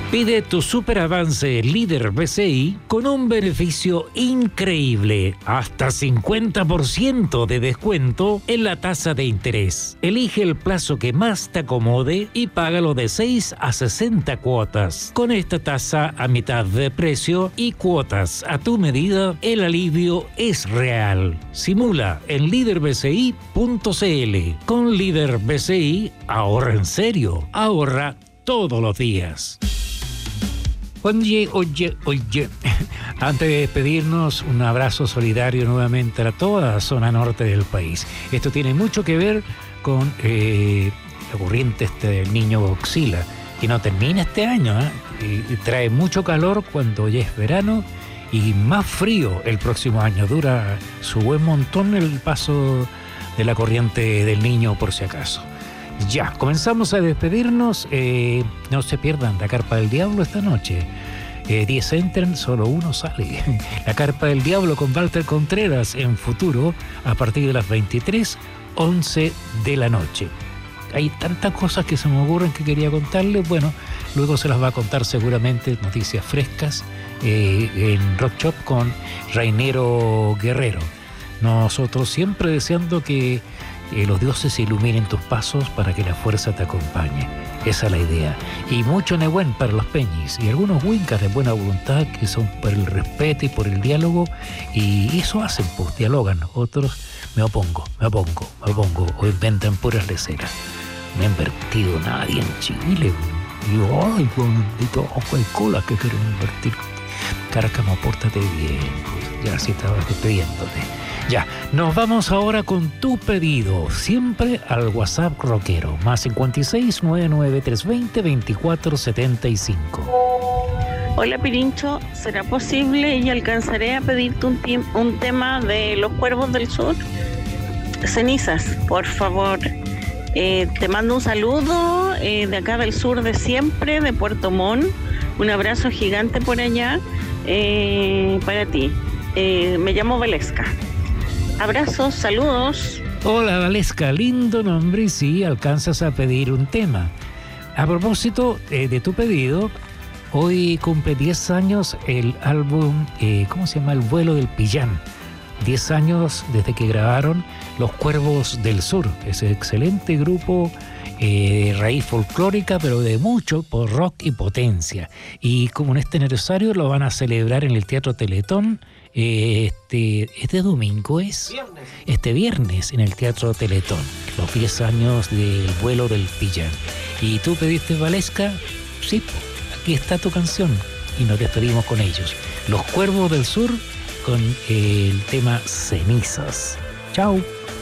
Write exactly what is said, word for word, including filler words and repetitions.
Pide tu super avance líder B C I con un beneficio increíble, hasta cincuenta por ciento de descuento en la tasa de interés. Elige el plazo que más te acomode y págalo de seis a sesenta cuotas. Con esta tasa a mitad de precio y cuotas a tu medida, el alivio es real. Simula en líder b c i punto c l. Con Líder B C I, ahorra en serio, ahorra todos los días. Oye, oye, oye, antes de despedirnos, un abrazo solidario nuevamente a toda la zona norte del país. Esto tiene mucho que ver con eh, la corriente este del Niño Godzilla, que no termina este año, ¿eh? y, y trae mucho calor cuando ya es verano y más frío el próximo año. Dura su buen montón el paso de la corriente del Niño, por si acaso. Ya, comenzamos a despedirnos. Eh, no se pierdan la Carpa del Diablo esta noche. Eh, diez entran, solo uno sale. La Carpa del Diablo con Walter Contreras en Futuro a partir de las veintitrés, once de la noche. Hay tantas cosas que se me ocurren que quería contarles. Bueno, luego se las va a contar seguramente noticias frescas eh, en Rock Shop con Rainero Guerrero. Nosotros siempre deseando que Eh, los dioses iluminen tus pasos para que la fuerza te acompañe. Esa es la idea. Y mucho Nehuen para los peñis y algunos wincas de buena voluntad que son por el respeto y por el diálogo, y eso hacen, pues dialogan. Otros me opongo, me opongo, me opongo o inventan puras leceras. No ha invertido nadie en Chile. Y yo, ay, bendito, hay colas que quieren invertir. Cárcamo, pórtate bien. Ya si estabas despidiéndote. Ya, nos vamos ahora con tu pedido, siempre al WhatsApp rockero, más cincuenta y seis, nueve nueve tres veinte, veinticuatro setenta y cinco. Hola Pirincho, ¿será posible y alcanzaré a pedirte un, tim- un tema de Los Cuervos del Sur? Cenizas, por favor. Eh, te mando un saludo eh, de acá del sur de siempre, de Puerto Montt. Un abrazo gigante por allá eh, para ti. Eh, me llamo Valesca. Abrazos, saludos. Hola Valesca, lindo nombre, y sí, alcanzas a pedir un tema. A propósito eh, de tu pedido, hoy cumple diez años el álbum, eh, ¿cómo se llama? El vuelo del Pillán. diez años desde que grabaron Los Cuervos del Sur, ese excelente grupo eh, de raíz folclórica, pero de mucho por rock y potencia. Y como en este aniversario lo van a celebrar en el Teatro Teletón, Este, este domingo es viernes. Este viernes en el Teatro Teletón, los diez años del vuelo del Pillán. Y tú pediste, Valesca, sí, aquí está tu canción y nos despedimos con ellos. Los Cuervos del Sur con el tema Cenizas. Chao.